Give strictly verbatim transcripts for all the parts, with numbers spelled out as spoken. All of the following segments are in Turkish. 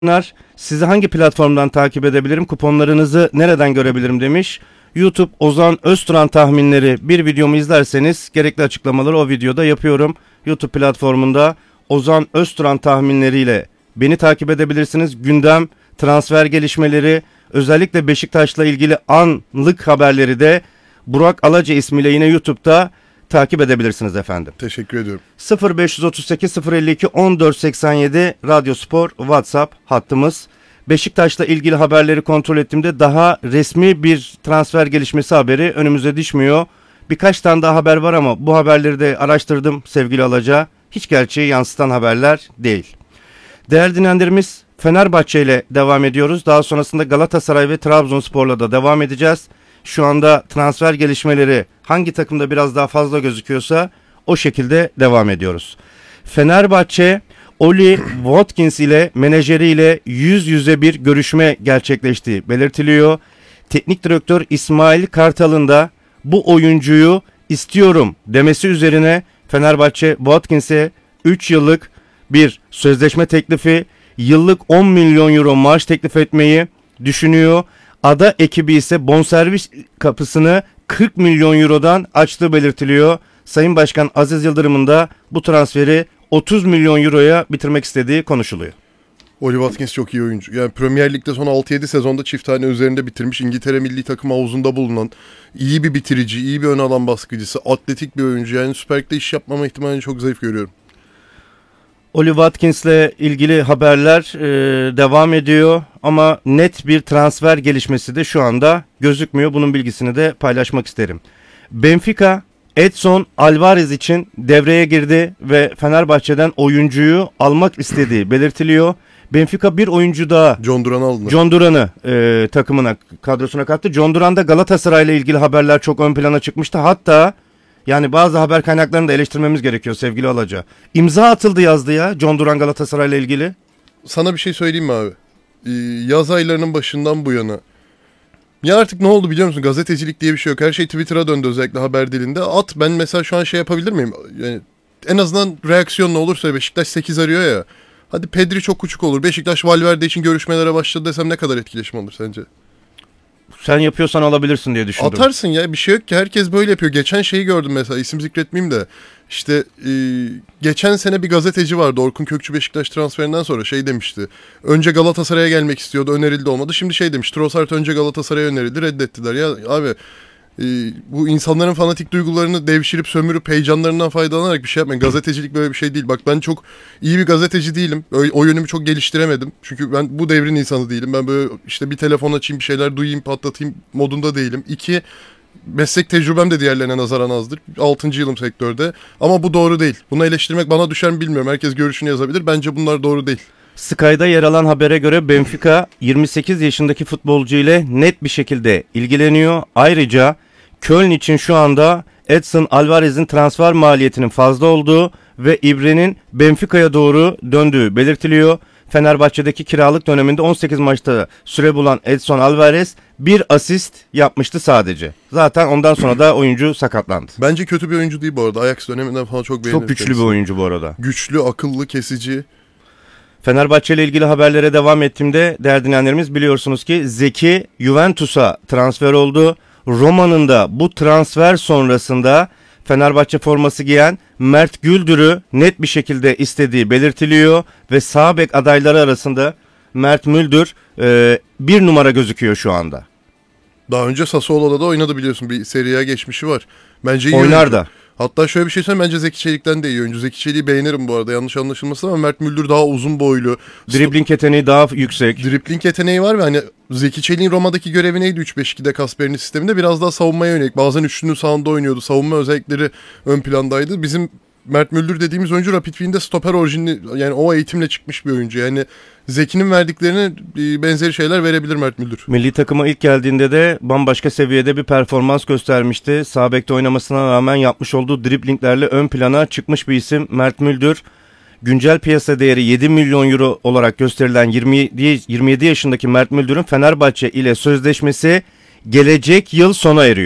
Bunlar sizi hangi platformdan takip edebilirim? Kuponlarınızı nereden görebilirim demiş. YouTube Ozan Özturan tahminleri bir videomu izlerseniz gerekli açıklamaları o videoda yapıyorum. YouTube platformunda Ozan Özturan tahminleriyle beni takip edebilirsiniz. Gündem, transfer gelişmeleri, özellikle Beşiktaş'la ilgili anlık haberleri de Burak Alaca ismiyle yine YouTube'da takip edebilirsiniz efendim. Teşekkür ediyorum. sıfır beş otuz sekiz sıfır elli iki on dört seksen yedi Radyo Spor WhatsApp hattımız. Beşiktaş'la ilgili haberleri kontrol ettiğimde daha resmi bir transfer gelişmesi haberi önümüze düşmüyor. Birkaç tane daha haber var ama bu haberleri de araştırdım sevgili Alaca. Hiç gerçeği yansıtan haberler değil. Değerli dinleyenlerimiz, Fenerbahçe ile devam ediyoruz. Daha sonrasında Galatasaray ve Trabzonspor'la da devam edeceğiz. Şu anda transfer gelişmeleri hangi takımda biraz daha fazla gözüküyorsa o şekilde devam ediyoruz. Fenerbahçe Oli Watkins ile menajeriyle yüz yüze bir görüşme gerçekleştiği belirtiliyor. Teknik direktör İsmail Kartal'ın da bu oyuncuyu istiyorum demesi üzerine Fenerbahçe Watkins'e üç yıllık bir sözleşme teklifi, yıllık on milyon euro maaş teklif etmeyi düşünüyor. Ada ekibi ise bonservis kapısını kırk milyon eurodan açtığı belirtiliyor. Sayın Başkan Aziz Yıldırım'ın da bu transferi otuz milyon euroya bitirmek istediği konuşuluyor. Oli Watkins çok iyi oyuncu. Yani Premier Lig'de son altı yedi sezonda çift tane üzerinde bitirmiş. İngiltere milli takım havuzunda bulunan iyi bir bitirici, iyi bir ön alan baskıcısı, atletik bir oyuncu. Yani Süper Lig'de iş yapmama ihtimalini çok zayıf görüyorum. Oli Watkins'le ilgili haberler e, devam ediyor ama net bir transfer gelişmesi de şu anda gözükmüyor. Bunun bilgisini de paylaşmak isterim. Benfica Edson Alvarez için devreye girdi ve Fenerbahçe'den oyuncuyu almak istediği belirtiliyor. Benfica bir oyuncu daha, John Duran'ı aldı. John Duran'ı e, takımına, kadrosuna kattı. John Duran'da Galatasaray'la ilgili haberler çok ön plana çıkmıştı. Hatta yani bazı haber kaynaklarını da eleştirmemiz gerekiyor sevgili Alaca. İmza atıldı yazdı ya John Duran Galatasaray'la ilgili. Sana bir şey söyleyeyim mi abi? Ee, yaz aylarının başından bu yana. Ya artık ne oldu biliyor musun? Gazetecilik diye bir şey yok. Her şey Twitter'a döndü, özellikle haber dilinde. At, ben mesela şu an şey yapabilir miyim? Yani en azından reaksiyon ne olursa, Beşiktaş sekiz arıyor ya. Hadi Pedri çok küçük olur. Beşiktaş Valverde için görüşmelere başladı desem ne kadar etkileşim olur sence? Sen yapıyorsan alabilirsin diye düşündüm. Atarsın ya, bir şey yok ki, herkes böyle yapıyor. Geçen şeyi gördüm mesela, isim zikretmeyeyim de. İşte e, geçen sene bir gazeteci vardı, Orkun Kökçü Beşiktaş transferinden sonra şey demişti. Önce Galatasaray'a gelmek istiyordu, önerildi, olmadı. Şimdi şey demiş, Trossard önce Galatasaray'a önerildi, reddettiler. Ya abi e, bu insanların fanatik duygularını devşirip sömürüp heyecanlarından faydalanarak bir şey yapmayın. Gazetecilik böyle bir şey değil. Bak ben çok iyi bir gazeteci değilim. O, o yönümü çok geliştiremedim. Çünkü ben bu devrin insanı değilim. Ben böyle işte bir telefon açayım, bir şeyler duyayım, patlatayım modunda değilim. İki, meslek tecrübem de diğerlerine nazaran azdır. altıncı yılım sektörde. Ama bu doğru değil. Bunu eleştirmek bana düşer mi bilmiyorum. Herkes görüşünü yazabilir. Bence bunlar doğru değil. Sky'da yer alan habere göre Benfica yirmi sekiz yaşındaki futbolcu ile net bir şekilde ilgileniyor. Ayrıca Köln için şu anda Edson Alvarez'in transfer maliyetinin fazla olduğu ve İbre'nin Benfica'ya doğru döndüğü belirtiliyor. Fenerbahçe'deki kiralık döneminde on sekiz maçta süre bulan Edson Alvarez bir asist yapmıştı sadece. Zaten ondan sonra da oyuncu sakatlandı. Bence kötü bir oyuncu değil bu arada. Ajax döneminden falan çok beğendim. Çok güçlü kendisi. Bir oyuncu bu arada. Güçlü, akıllı, kesici. Fenerbahçe ile ilgili haberlere devam ettiğimde değerli dinleyenlerimiz, biliyorsunuz ki Zeki Juventus'a transfer oldu. Roma'nın da bu transfer sonrasında Fenerbahçe forması giyen Mert Güldür'ü net bir şekilde istediği belirtiliyor ve sağ bek adayları arasında Mert Müldür e, bir numara gözüküyor şu anda. Daha önce Sassuolo'da da oynadı biliyorsun, bir Serie A geçmişi var. Bence iyi oynar oyuncu. Da. Hatta şöyle bir şey söyleyeyim, bence Zeki Çelik'ten de iyi oyuncu. Zeki Çelik'i beğenirim bu arada, yanlış anlaşılmasın, ama Mert Müldür daha uzun boylu. Dribbling yeteneği daha yüksek. Dribbling yeteneği var ve hani Zeki Çelik'in Roma'daki görevi neydi üç beş ikide Kasper'in sisteminde? Biraz daha savunmaya yönelik. Bazen üçlünün sağında oynuyordu. Savunma özellikleri ön plandaydı. Bizim Mert Müldür dediğimiz oyuncu Rapid Wien'de stoper orijinli, yani o eğitimle çıkmış bir oyuncu. Yani Zeki'nin verdiklerine benzeri şeyler verebilir Mert Müldür. Milli takıma ilk geldiğinde de bambaşka seviyede bir performans göstermişti. Sağ bekte oynamasına rağmen yapmış olduğu driblinglerle ön plana çıkmış bir isim Mert Müldür. Güncel piyasa değeri yedi milyon euro olarak gösterilen yirmi yedi yaşındaki Mert Müldür'ün Fenerbahçe ile sözleşmesi gelecek yıl sona eriyor.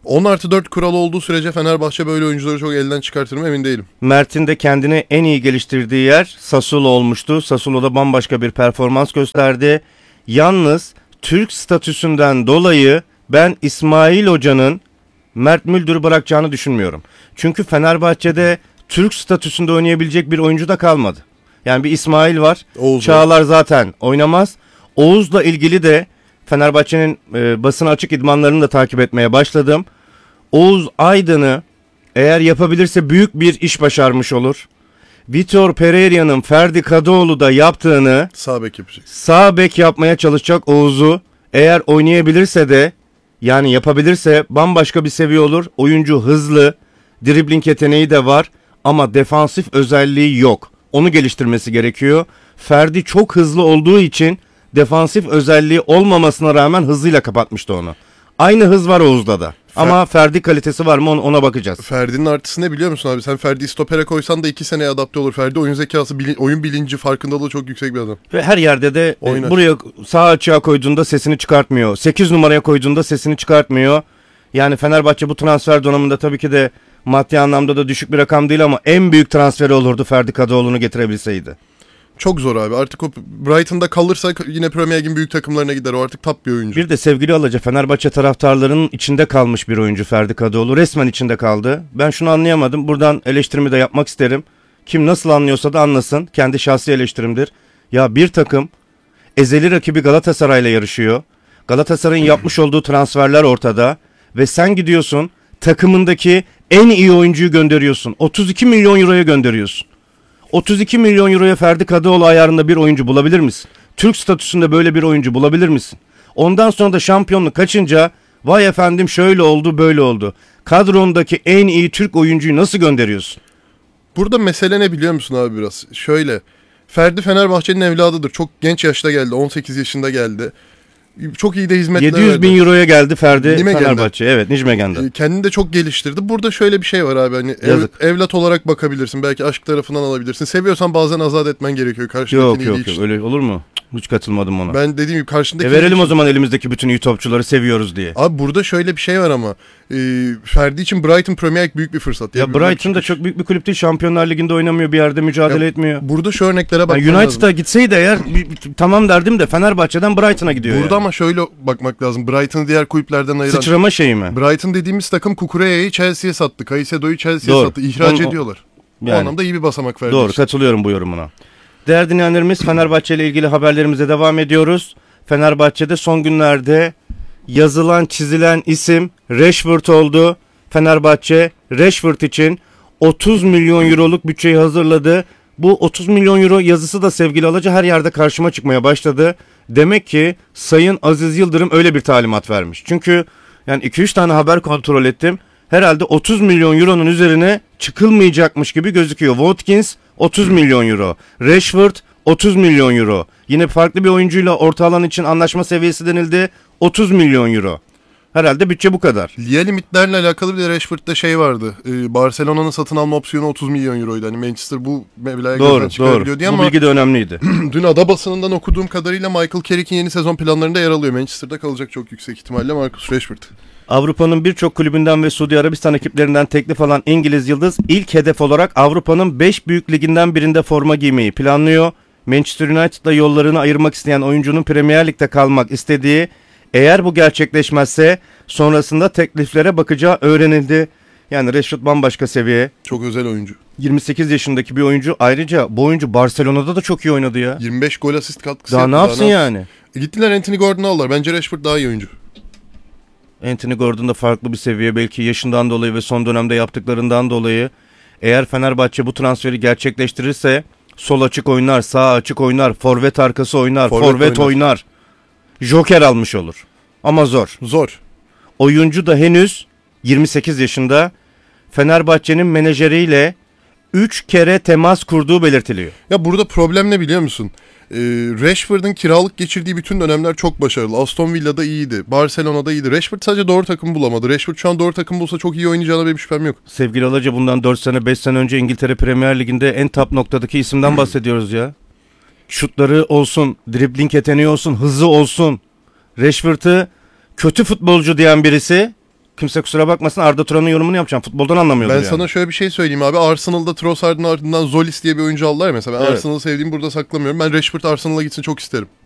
on artı dört kuralı olduğu sürece Fenerbahçe böyle oyuncuları çok elden çıkartır mı emin değilim. Mert'in de kendini en iyi geliştirdiği yer Sassuolo olmuştu. Sassuolo'da bambaşka bir performans gösterdi. Yalnız Türk statüsünden dolayı ben İsmail Hoca'nın Mert Müldür'ü bırakacağını düşünmüyorum. Çünkü Fenerbahçe'de Türk statüsünde oynayabilecek bir oyuncu da kalmadı. Yani bir İsmail var. Oğuz Çağlar zaten oynamaz. Oğuz'la ilgili de Fenerbahçe'nin e, basına açık idmanlarını da takip etmeye başladım. Oğuz Aydın'ı eğer yapabilirse büyük bir iş başarmış olur. Vitor Pereira'nın Ferdi Kadıoğlu da yaptığını Sağ bek yapacak. sağ bek yapmaya çalışacak Oğuz'u. Eğer oynayabilirse de yani yapabilirse bambaşka bir seviye olur. Oyuncu hızlı, dribling yeteneği de var ama defansif özelliği yok. Onu geliştirmesi gerekiyor. Ferdi çok hızlı olduğu için defansif özelliği olmamasına rağmen hızıyla kapatmıştı onu. Aynı hız var Oğuz'da da. Ama Ferdi kalitesi var mı ona bakacağız. Ferdi'nin artısı ne biliyor musun abi? Sen Ferdi'yi stopere koysan da iki seneye adapte olur. Ferdi oyun zekası, bilin, oyun bilinci, farkındalığı çok yüksek bir adam. Ve her yerde de e, Oynar. buraya sağ açığa koyduğunda sesini çıkartmıyor. sekiz numaraya koyduğunda sesini çıkartmıyor. Yani Fenerbahçe bu transfer döneminde tabii ki de maddi anlamda da düşük bir rakam değil ama en büyük transferi olurdu Ferdi Kadıoğlu'nu getirebilseydi. Çok zor abi. Artık o Brighton'da kalırsa yine Premier Lig'in büyük takımlarına gider. O artık top bir oyuncu. Bir de sevgili Alaca Fenerbahçe taraftarlarının içinde kalmış bir oyuncu Ferdi Kadıoğlu. Resmen içinde kaldı. Ben şunu anlayamadım. Buradan eleştirimi de yapmak isterim. Kim nasıl anlıyorsa da anlasın. Kendi şahsi eleştirimdir. Ya bir takım ezeli rakibi Galatasaray'la yarışıyor. Galatasaray'ın yapmış olduğu transferler ortada. Ve sen gidiyorsun takımındaki en iyi oyuncuyu gönderiyorsun. otuz iki milyon euroya gönderiyorsun. otuz iki milyon euroya Ferdi Kadıoğlu ayarında bir oyuncu bulabilir misin? Türk statüsünde böyle bir oyuncu bulabilir misin? Ondan sonra da şampiyonluk kaçınca vay efendim şöyle oldu böyle oldu. Kadrondaki en iyi Türk oyuncuyu nasıl gönderiyorsun? Burada mesele ne biliyor musun abi biraz? Şöyle. Ferdi Fenerbahçe'nin evladıdır. Çok genç yaşta geldi. on sekiz yaşında geldi. Çok iyi de hizmetler yedi yüz bin verdi. euroya geldi Ferdi Nijmegen'den. Fenerbahçe. Evet Nijmegen'den. Ee, Kendini de çok geliştirdi. Burada şöyle bir şey var abi. Hani ev- Yazık. evlat olarak bakabilirsin. Belki aşk tarafından alabilirsin. Seviyorsan bazen azat etmen gerekiyor. Karşındakinin Yok iyiliği yok yok için. öyle olur mu? Hiç katılmadım ona. Ben dediğim gibi karşındaki... E verelim o zaman elimizdeki bütün iyi topçuları seviyoruz diye. Abi burada şöyle bir şey var ama. E, Ferdi için Brighton Premier Lig büyük bir fırsat. Ya Yani Brighton da çok büyük bir kulüp değil. Şampiyonlar Ligi'nde oynamıyor. Bir yerde mücadele Ya, etmiyor. Burada şu örneklere bak. Yani United'a gitseydi eğer bir- bir- tamam derdim de Fenerbahçe'den Brighton'a gidiyor. Burada yani. ama şöyle bakmak lazım. Brighton'ı diğer kulüplerden ayıran. Sıçrama şeyi mi? Brighton dediğimiz takım Kukureya'yı Chelsea'ye sattı. Caicedo'yu Chelsea'ye Doğru. sattı. İhraç Onu- ediyorlar. O Yani. anlamda iyi bir basamak Ferdi Doğru, için. katılıyorum bu yorumuna. Değerli dinleyenlerimiz, Fenerbahçe ile ilgili haberlerimize devam ediyoruz. Fenerbahçe'de son günlerde yazılan çizilen isim Rashford oldu. Fenerbahçe Rashford için otuz milyon euroluk bütçeyi hazırladı. Bu otuz milyon euro yazısı da sevgili Alaca her yerde karşıma çıkmaya başladı. Demek ki Sayın Aziz Yıldırım öyle bir talimat vermiş. Çünkü yani iki üç tane haber kontrol ettim. Herhalde otuz milyon euronun üzerine çıkılmayacakmış gibi gözüküyor. Watkins otuz milyon euro. Rashford otuz milyon euro. Yine farklı bir oyuncuyla orta alan için anlaşma seviyesi denildi. otuz milyon euro. Herhalde bütçe bu kadar. Liye limitlerle alakalı bir de Rashford'da şey vardı. Ee, Barcelona'nın satın alma opsiyonu otuz milyon euroydu. Hani Manchester bu meblağa Doğru, gözden çıkarabiliyor doğru. diye Bu ama bilgi de önemliydi. dün ada basınından okuduğum kadarıyla Michael Carrick'in yeni sezon planlarında yer alıyor. Manchester'da kalacak çok yüksek ihtimalle Marcus Rashford. Avrupa'nın birçok kulübünden ve Suudi Arabistan ekiplerinden teklif alan İngiliz Yıldız ilk hedef olarak Avrupa'nın beş büyük liginden birinde forma giymeyi planlıyor. Manchester United'la yollarını ayırmak isteyen oyuncunun Premier Lig'de kalmak istediği, eğer bu gerçekleşmezse sonrasında tekliflere bakacağı öğrenildi. Yani Rashford bambaşka seviye. Çok özel oyuncu. yirmi sekiz yaşındaki bir oyuncu. Ayrıca bu oyuncu Barcelona'da da çok iyi oynadı ya. yirmi beş gol asist katkısı Daha yaptı. ne yapsın yani? E, gittiler Anthony Gordon'u aldılar. Bence Rashford daha iyi oyuncu. Anthony Gordon da farklı bir seviye, belki yaşından dolayı ve son dönemde yaptıklarından dolayı. Eğer Fenerbahçe bu transferi gerçekleştirirse sol açık oynar, sağ açık oynar, forvet arkası oynar, Forvet forvet, oynar. oynar. Joker almış olur. Ama zor. Zor. Oyuncu da henüz yirmi sekiz yaşında. Fenerbahçe'nin menajeriyle üç kere temas kurduğu belirtiliyor. Ya burada problem ne biliyor musun? Ee, Rashford'un kiralık geçirdiği bütün dönemler çok başarılı. Aston Villa'da iyiydi. Barcelona'da iyiydi. Rashford sadece doğru takım bulamadı. Rashford şu an doğru takım bulsa çok iyi oynayacağına benim şüphem yok. Sevgili Alaca, bundan dört sene beş sene önce İngiltere Premier Ligi'nde en top noktadaki isimden bahsediyoruz ya. Şutları olsun, dribling yeteneği olsun, hızı olsun. Rashford'ı kötü futbolcu diyen birisi kimse kusura bakmasın, Arda Turan'ın yorumunu yapacağım. Futboldan anlamıyordur Ben yani. sana şöyle bir şey söyleyeyim abi. Arsenal'da Trossard'ın ardından Zolis diye bir oyuncu aldılar ya mesela. Ben Evet. Arsenal'ı sevdiğim burada saklamıyorum. Ben Rashford Arsenal'a gitsin çok isterim.